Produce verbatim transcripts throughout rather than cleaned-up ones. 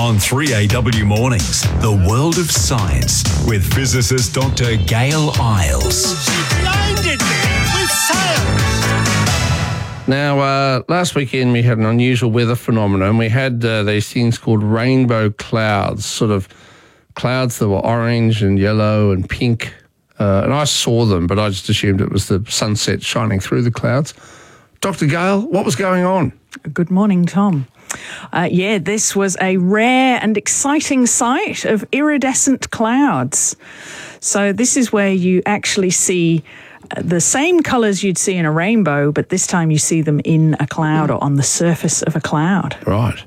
On three A W Mornings, the world of science with physicist Doctor Gail Isles. She blinded me with science. Now, uh, last weekend we had an unusual weather phenomenon. We had uh, these things called rainbow clouds, sort of clouds that were orange and yellow and pink. Uh, and I saw them, but I just assumed it was the sunset shining through the clouds. Doctor Gail, what was going on? Good morning, Tom. Uh, yeah, this was a rare and exciting sight of iridescent clouds. So this is where you actually see the same colours you'd see in a rainbow, but this time you see them in a cloud or on the surface of a cloud. Right.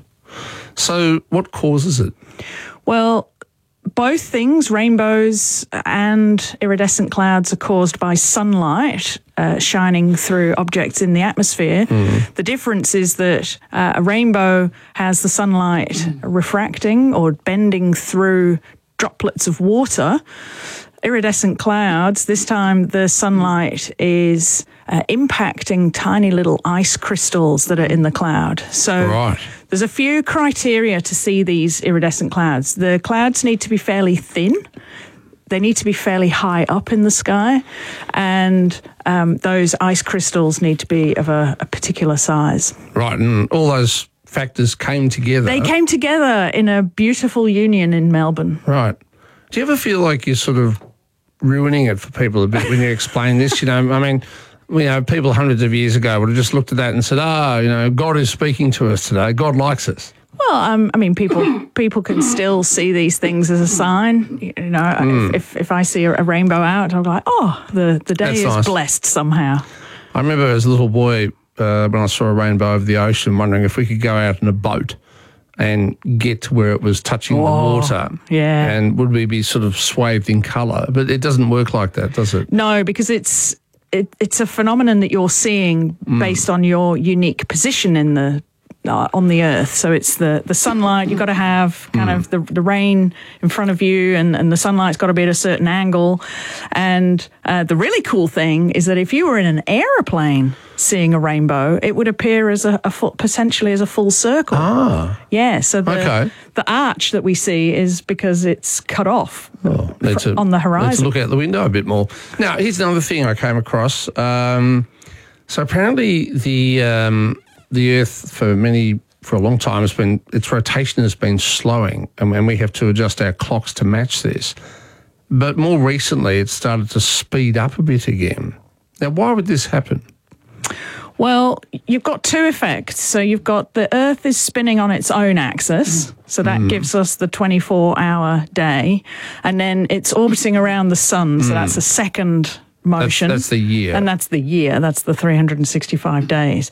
So what causes it? Well, both things, rainbows and iridescent clouds, are caused by sunlight uh, shining through objects in the atmosphere. Mm. The difference is that uh, a rainbow has the sunlight mm. refracting or bending through droplets of water. Iridescent clouds, this time the sunlight is uh, impacting tiny little ice crystals that are in the cloud. So right. There's a few criteria to see these iridescent clouds. The clouds need to be fairly thin. They need to be fairly high up in the sky. And um, those ice crystals need to be of a, a particular size. Right, and all those factors came together. They came together in a beautiful union in Melbourne. Right. Do you ever feel like you're sort of ruining it for people a bit when you explain this? You know, I mean, you know, people hundreds of years ago would have just looked at that and said, ah, oh, you know, God is speaking to us today. God likes us. Well, um, I mean, people people can still see these things as a sign. You know, mm. if, if if I see a rainbow out, I'm like, oh, the, the day That's is nice. blessed somehow. I remember as a little boy uh, when I saw a rainbow over the ocean, wondering if we could go out in a boat and get to where it was touching oh, the water. Yeah. And would we be sort of swathed in colour? But it doesn't work like that, does it? No, because it's it, it's a phenomenon that you're seeing mm. based on your unique position in the uh, on the Earth. So it's the, the sunlight, you've got to have kind mm. of the, the rain in front of you, and, and the sunlight's got to be at a certain angle. And uh, the really cool thing is that if you were in an aeroplane seeing a rainbow, it would appear as a, a full, potentially as a full circle. Ah. Yeah, so the, okay. the arch that we see is because it's cut off oh, fr- to, on the horizon. Let's look out the window a bit more. Now, here's another thing I came across. Um, so apparently the um, the Earth for many for a long time has been its rotation has been slowing, and, and we have to adjust our clocks to match this. But more recently, it's started to speed up a bit again. Now, why would this happen? Well, you've got two effects. So you've got the Earth is spinning on its own axis, so that mm. gives us the twenty-four hour day, and then it's orbiting around the sun, so mm. that's a second motion. That's, that's the year. And that's the year. That's the three hundred sixty-five days.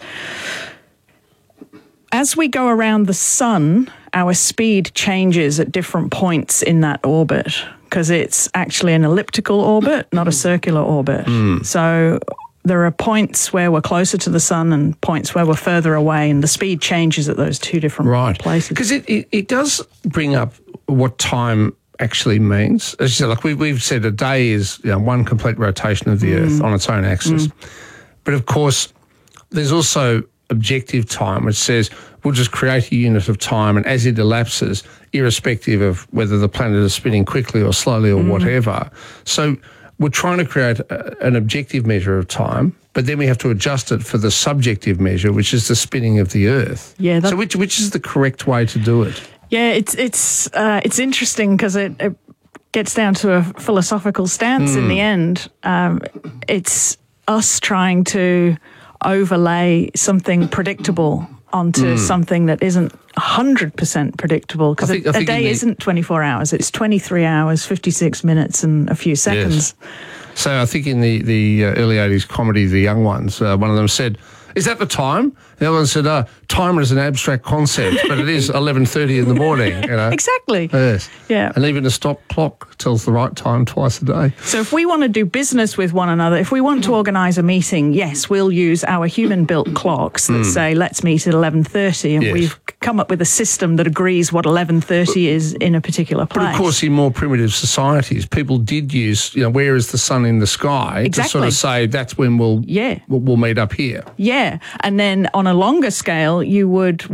As we go around the sun, our speed changes at different points in that orbit, because it's actually an elliptical orbit, not a circular orbit. Mm. So there are points where we're closer to the sun and points where we're further away, and the speed changes at those two different right. places. Because it, it, it does bring up what time actually means. As you said, like we, we've said, a day is you know, one complete rotation of the mm. Earth on its own axis. Mm. But of course, there's also objective time, which says we'll just create a unit of time, and as it elapses, irrespective of whether the planet is spinning quickly or slowly or mm. whatever. So we're trying to create a, an objective measure of time, but then we have to adjust it for the subjective measure, which is the spinning of the Earth. Yeah. That, so which which is the correct way to do it? Yeah, it's it's uh, it's interesting because it, it gets down to a philosophical stance mm. in the end. Um, it's us trying to overlay something predictable onto mm. something that isn't one hundred percent predictable, because a, a day the, isn't twenty-four hours, it's twenty-three hours, fifty-six minutes and a few seconds. Yes. So I think in the, the uh, early eighties comedy, The Young Ones, uh, one of them said, is that the time? The other one said, uh, time is an abstract concept, but it is eleven thirty in the morning. You know? Exactly. Yes. Yeah. And even a stop clock tells the right time twice a day. So if we want to do business with one another, if we want to organise a meeting, yes, we'll use our human-built clocks that mm. say, let's meet at eleven thirty, and yes. we've come up with a system that agrees what eleven thirty is in a particular place. But of course, in more primitive societies, people did use, you know, where is the sun in the sky exactly. to sort of say that's when we'll, yeah. we'll, we'll meet up here. Yeah. And then on a longer scale, you would